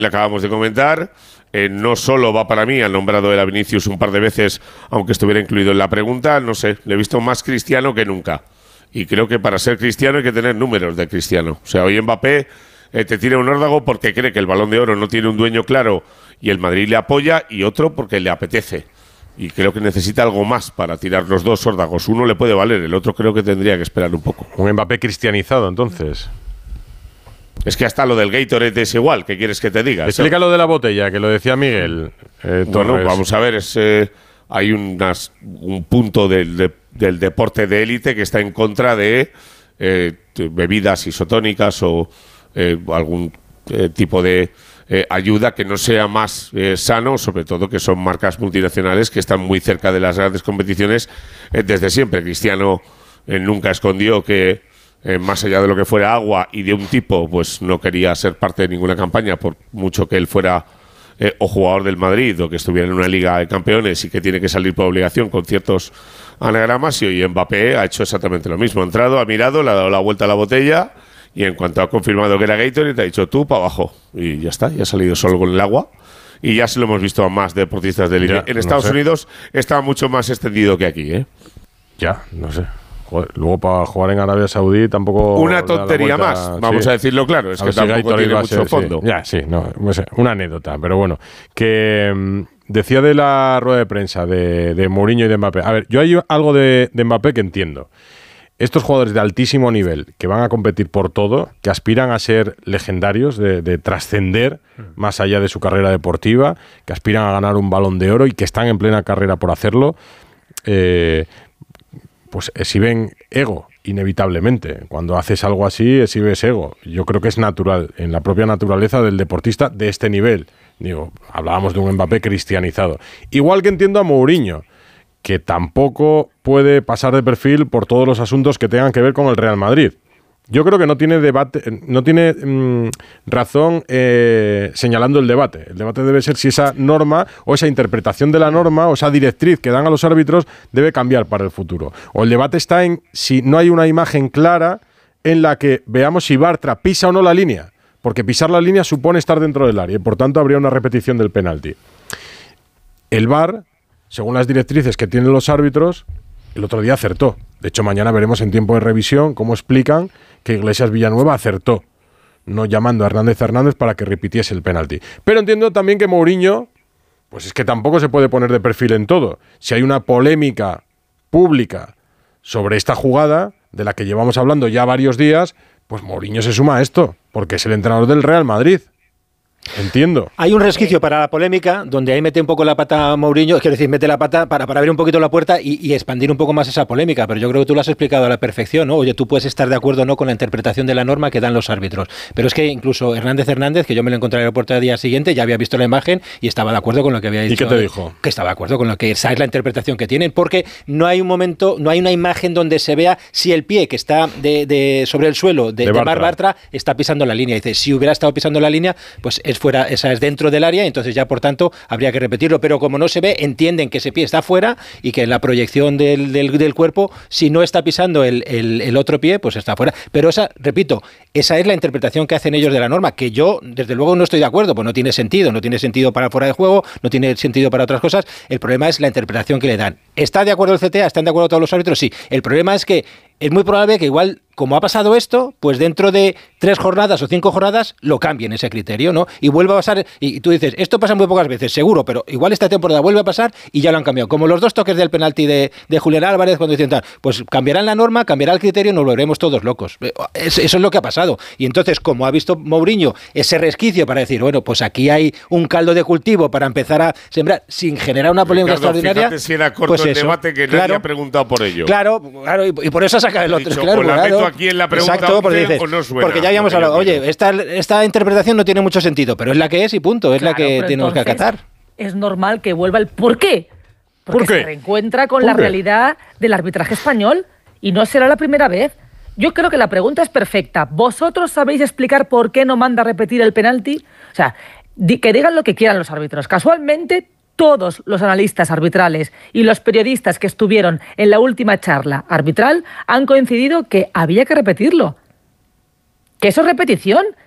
le acabamos de comentar. No solo va para mí, han nombrado a Vinicius un par de veces, aunque estuviera incluido en la pregunta, no sé, le he visto más Cristiano que nunca. Y creo que para ser Cristiano hay que tener números de Cristiano. O sea, hoy Mbappé te tira un órdago porque cree que el Balón de Oro no tiene un dueño claro y el Madrid le apoya, y otro porque le apetece. Y creo que necesita algo más para tirar los dos órdagos. Uno le puede valer, el otro creo que tendría que esperar un poco. Un Mbappé cristianizado, entonces. Es que hasta lo del Gatorade es igual, ¿qué quieres que te diga? Explica lo de la botella, que lo decía Miguel. Bueno, vamos a ver, hay un punto del deporte de élite que está en contra de bebidas isotónicas o algún tipo de ayuda que no sea más sano, sobre todo que son marcas multinacionales que están muy cerca de las grandes competiciones desde siempre. Cristiano nunca escondió que más allá de lo que fuera agua y de un tipo, pues no quería ser parte de ninguna campaña, por mucho que él fuera o jugador del Madrid o que estuviera en una liga de campeones y que tiene que salir por obligación con ciertos anagramas. Y hoy Mbappé ha hecho exactamente lo mismo. Ha entrado, ha mirado, le ha dado la vuelta a la botella y en cuanto ha confirmado que era Gatorade, te ha dicho tú para abajo. Y ya está, ya ha salido solo con el agua. Y ya se lo hemos visto a más deportistas de élite. En Estados Unidos está mucho más extendido que aquí, ¿eh? Ya, no sé. Joder, luego para jugar en Arabia Saudí tampoco... Una tontería más, vamos a decirlo claro. Es que tampoco tiene mucho fondo. Sí. Ya, sí, no sé, una anécdota. Pero bueno, que decía de la rueda de prensa de Mourinho y de Mbappé. A ver, yo hay algo de Mbappé que entiendo. Estos jugadores de altísimo nivel que van a competir por todo, que aspiran a ser legendarios, de trascender más allá de su carrera deportiva, que aspiran a ganar un Balón de Oro y que están en plena carrera por hacerlo, pues exhiben ego, inevitablemente. Cuando haces algo así, exhibes ego. Yo creo que es natural, en la propia naturaleza del deportista de este nivel. Digo, hablábamos de un Mbappé cristianizado. Igual que entiendo a Mourinho, que tampoco puede pasar de perfil por todos los asuntos que tengan que ver con el Real Madrid. Yo creo que no tiene debate, no tiene razón señalando el debate. El debate debe ser si esa norma o esa interpretación de la norma o esa directriz que dan a los árbitros debe cambiar para el futuro. O el debate está en si no hay una imagen clara en la que veamos si Bartra pisa o no la línea. Porque pisar la línea supone estar dentro del área y por tanto habría una repetición del penalti. El VAR, según las directrices que tienen los árbitros, el otro día acertó. De hecho, mañana veremos en tiempo de revisión cómo explican que Iglesias Villanueva acertó, no llamando a Hernández para que repitiese el penalti. Pero entiendo también que Mourinho, pues es que tampoco se puede poner de perfil en todo. Si hay una polémica pública sobre esta jugada, de la que llevamos hablando ya varios días, pues Mourinho se suma a esto, porque es el entrenador del Real Madrid. Entiendo. Hay un resquicio para la polémica, donde ahí mete un poco la pata Mourinho, quiero decir, mete la pata para abrir un poquito la puerta y expandir un poco más esa polémica, pero yo creo que tú lo has explicado a la perfección, ¿no? Oye, tú puedes estar de acuerdo o no con la interpretación de la norma que dan los árbitros, pero es que incluso Hernández, que yo me lo encontré en el aeropuerto al día siguiente, ya había visto la imagen y estaba de acuerdo con lo que había dicho. ¿Y qué te dijo? Que estaba de acuerdo con lo que esa es la interpretación que tienen, porque no hay un momento, no hay una imagen donde se vea si el pie que está sobre el suelo de Bartra está pisando la línea. Dice, si hubiera estado pisando la línea, pues es fuera, esa es dentro del área, entonces ya por tanto habría que repetirlo, pero como no se ve, entienden que ese pie está fuera y que la proyección del cuerpo, si no está pisando el otro pie, pues está fuera. Pero esa, repito, esa es la interpretación que hacen ellos de la norma, que yo desde luego no estoy de acuerdo, pues no tiene sentido para fuera de juego, no tiene sentido para otras cosas. El problema es la interpretación que le dan. ¿Está de acuerdo el CTA? ¿Están de acuerdo todos los árbitros? Sí. El problema es que es muy probable que igual, como ha pasado esto, pues dentro de 3 jornadas o 5 jornadas lo cambien ese criterio, ¿no? Y vuelva a pasar, y tú dices, esto pasa muy pocas veces, seguro, pero igual esta temporada vuelve a pasar y ya lo han cambiado. Como los 2 toques del penalti de Julián Álvarez cuando dicen tal, pues cambiarán la norma, cambiará el criterio y nos volveremos todos locos. Eso es lo que ha pasado. Y entonces, como ha visto Mourinho ese resquicio para decir, bueno, pues aquí hay un caldo de cultivo para empezar a sembrar sin generar una polémica extraordinaria. Fíjate si era corto pues el debate que nadie ha preguntado por ello. Claro, y por eso saca el otro. Dicho, claro, o la meto aquí en la pregunta. Exacto, porque dices, o no suena, porque ya habíamos hablado, oye, esta interpretación no tiene mucho sentido, pero es la que es y punto, es la que tenemos que acatar. Es normal que vuelva el ¿por qué? Porque se reencuentra con la realidad del arbitraje español y no será la primera vez. Yo creo que la pregunta es perfecta. ¿Vosotros sabéis explicar por qué no manda a repetir el penalti? O sea, que digan lo que quieran los árbitros. Casualmente, todos los analistas arbitrales y los periodistas que estuvieron en la última charla arbitral han coincidido que había que repetirlo. Que eso es repetición.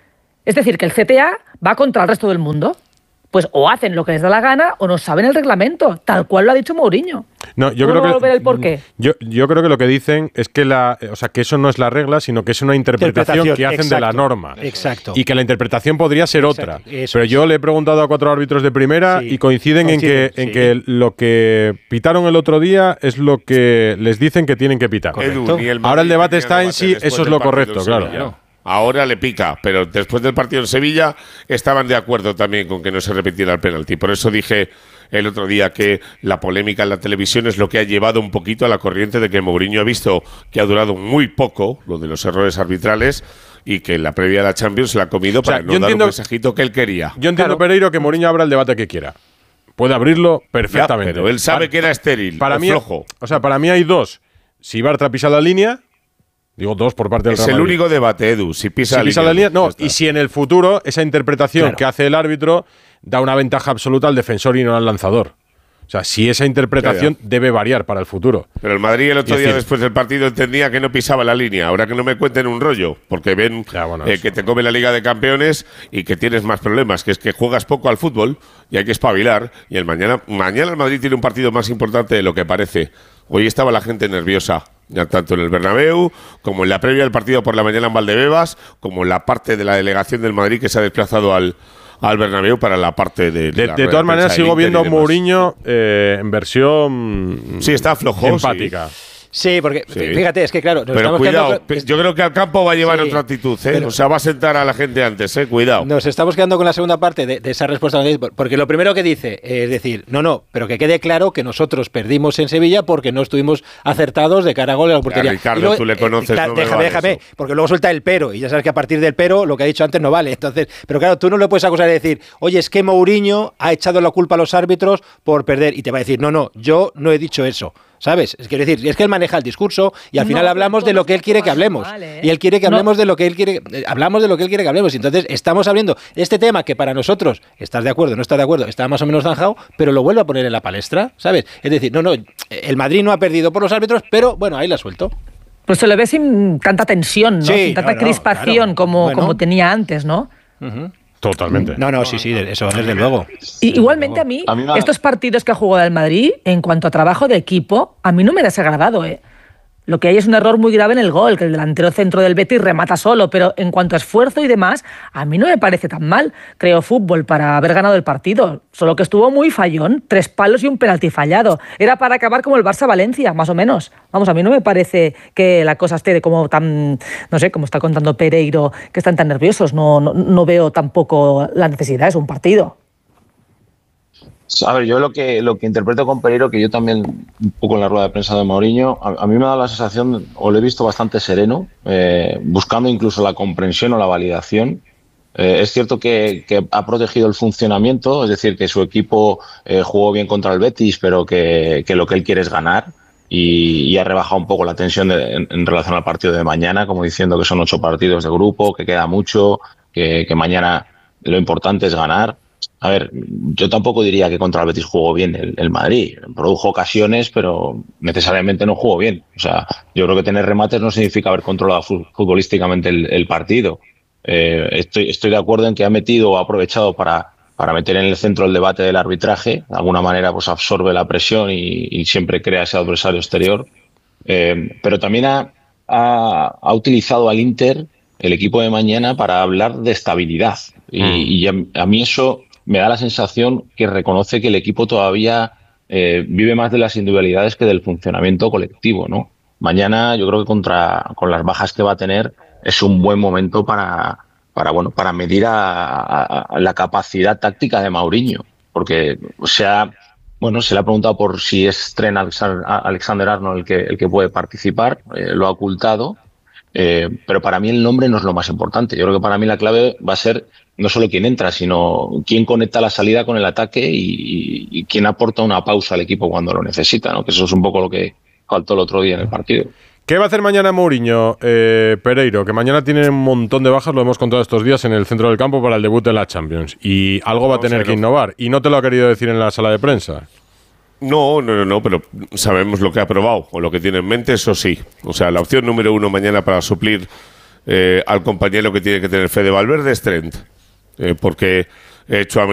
Es decir, que el CTA va contra el resto del mundo. Pues o hacen lo que les da la gana o no saben el reglamento, tal cual lo ha dicho Mourinho. No, yo creo que ver el porqué. Yo creo que lo que dicen es que que eso no es la regla, sino que es una interpretación que hacen de la norma. Exacto. Y que la interpretación podría ser otra. Eso Pero yo le he preguntado a 4 árbitros de primera y coinciden en que lo que pitaron el otro día es lo que les dicen que tienen que pitar. Ahora el debate está en si eso es lo correcto, claro. Ahora le pica, pero después del partido en Sevilla estaban de acuerdo también con que no se repitiera el penalti. Por eso dije el otro día que la polémica en la televisión es lo que ha llevado un poquito a la corriente de que Mourinho ha visto que ha durado muy poco lo de los errores arbitrales y que en la previa de la Champions se la ha comido para no dar un mensajito que él quería. Yo entiendo, Pereiro, que Mourinho abra el debate que quiera. Puede abrirlo perfectamente. Ya, pero él sabe que era estéril, flojo. Para mí hay dos. Si Bartra pisa la línea... Digo, 2 por parte del Real Madrid. Es el único debate, Edu. Si pisa la línea, no. Y si en el futuro esa interpretación que hace el árbitro da una ventaja absoluta al defensor y no al lanzador. O sea, si esa interpretación debe variar para el futuro. Pero el Madrid el otro día después del partido entendía que no pisaba la línea. Ahora que no me cuenten un rollo, porque ven que te come la Liga de Campeones y que tienes más problemas, que es que juegas poco al fútbol y hay que espabilar. Y mañana el Madrid tiene un partido más importante de lo que parece. Hoy estaba la gente nerviosa, ya tanto en el Bernabéu, como en la previa del partido por la mañana en Valdebebas, como en la parte de la delegación del Madrid que se ha desplazado al Bernabéu para la parte de todas maneras sigo viendo a Mourinho en versión está flojo, empática. Sí, porque fíjate, es que claro... Pero cuidado, yo creo que al campo va a llevar otra actitud, ¿eh? Va a sentar a la gente antes, cuidado. Nos estamos quedando con la segunda parte de esa respuesta, porque lo primero que dice es decir, pero que quede claro que nosotros perdimos en Sevilla porque no estuvimos acertados de cara a gol en la portería. Ricardo, luego, tú le conoces, déjame, porque luego suelta el pero, y ya sabes que a partir del pero, lo que ha dicho antes no vale. Entonces, pero claro, tú no le puedes acusar de decir, oye, es que Mourinho ha echado la culpa a los árbitros por perder, y te va a decir, no, yo no he dicho eso. ¿Sabes? Es decir, es que él maneja el discurso y al final hablamos de lo que él quiere que hablemos. Y él quiere que hablemos de lo que él quiere. Hablamos de lo que él quiere que hablemos. Y entonces estamos hablando de este tema que para nosotros, estás de acuerdo, no estás de acuerdo, está más o menos zanjado, pero lo vuelve a poner en la palestra, ¿sabes? Es decir, el Madrid no ha perdido por los árbitros, pero bueno, ahí la suelto. Pues se le ve sin tanta tensión, ¿no? Sin tanta crispación como tenía antes, ¿no? Totalmente. Sí, eso desde luego. Y igualmente a mí estos partidos que ha jugado el Madrid, en cuanto a trabajo de equipo, a mí no me ha desagradado, Lo que hay es un error muy grave en el gol, que el delantero centro del Betis remata solo, pero en cuanto a esfuerzo y demás, a mí no me parece tan mal. Creo fútbol para haber ganado el partido, solo que estuvo muy fallón, 3 palos y un penalti fallado. Era para acabar como el Barça-Valencia, más o menos. Vamos, a mí no me parece que la cosa esté como tan, no sé, como está contando Pereiro, que están tan nerviosos. No veo tampoco la necesidad, es un partido. A ver, yo lo que interpreto con Pereiro, que yo también, un poco en la rueda de prensa de Mourinho, a mí me da la sensación, o lo he visto bastante sereno, buscando incluso la comprensión o la validación. Es cierto que ha protegido el funcionamiento, es decir, que su equipo jugó bien contra el Betis, pero que lo que él quiere es ganar, y ha rebajado un poco la tensión en relación al partido de mañana, como diciendo que son 8 partidos de grupo, que queda mucho, que mañana lo importante es ganar. A ver, yo tampoco diría que contra el Betis jugó bien el Madrid. Produjo ocasiones, pero necesariamente no jugó bien. O sea, yo creo que tener remates no significa haber controlado futbolísticamente el partido. Estoy de acuerdo en que ha metido o ha aprovechado para meter en el centro el debate del arbitraje. De alguna manera pues absorbe la presión y siempre crea ese adversario exterior. Pero también ha utilizado al Inter, el equipo de mañana, para hablar de estabilidad. Y a mí eso me da la sensación que reconoce que el equipo todavía vive más de las individualidades que del funcionamiento colectivo, ¿no? Mañana yo creo que con las bajas que va a tener es un buen momento para medir a la capacidad táctica de Mourinho, porque se le ha preguntado por si es Trent Alexander-Arnold el que puede participar, lo ha ocultado. Pero para mí el nombre no es lo más importante. Yo creo que para mí la clave va a ser no solo quién entra, sino quién conecta la salida con el ataque y quién aporta una pausa al equipo cuando lo necesita, ¿no? Que eso es un poco lo que faltó el otro día en el partido. ¿Qué va a hacer mañana Mourinho, Pereiro? Que mañana tiene un montón de bajas, lo hemos contado estos días en el centro del campo para el debut de la Champions. Y algo va a tener que innovar. Y no te lo ha querido decir en la sala de prensa. No, pero sabemos lo que ha probado o lo que tiene en mente, eso sí. O sea, la opción número 1 mañana para suplir al compañero que tiene que tener Fede Valverde es Trent. Porque Tchouaméni